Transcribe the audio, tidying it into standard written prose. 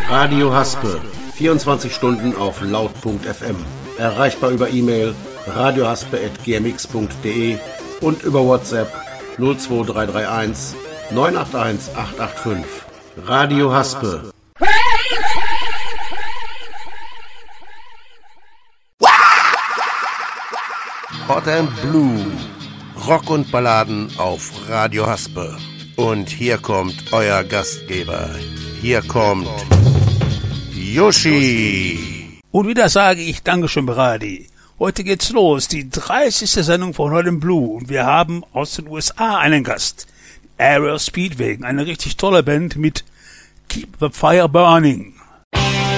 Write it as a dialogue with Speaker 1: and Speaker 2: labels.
Speaker 1: Radio Haspe, 24 Stunden auf laut.fm. Erreichbar über E-Mail radiohaspe@gmx.de und über WhatsApp 02331 981 885. Radio Haspe. Hot and Blue. Rock und Balladen auf Radio Haspe. Und hier kommt euer Gastgeber. Hier kommt Yoshi.
Speaker 2: Und wieder sage ich Dankeschön, Brady. Heute geht's los, die 30. Sendung von Hot and Blue. Und wir haben aus den USA einen Gast. Aerial Speedwagon, eine richtig tolle Band mit Keep the Fire Burning.